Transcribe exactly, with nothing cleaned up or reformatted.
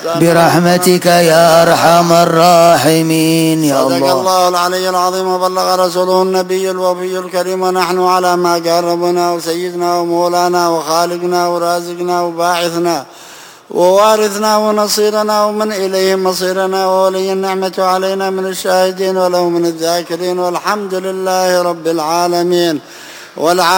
برحمتك يا أرحم الراحمين يا الله. صدق الله العلي العظيم وبلغ رسوله النبي الوفي الكريم، ونحن على ما قال ربنا وسيدنا ومولانا وخالقنا ورازقنا وباعثنا ووارثنا ونصيرنا ومن إليه مصيرنا وولي النعمة علينا من الشاهدين وله من الذاكرين، والحمد لله رب العالمين.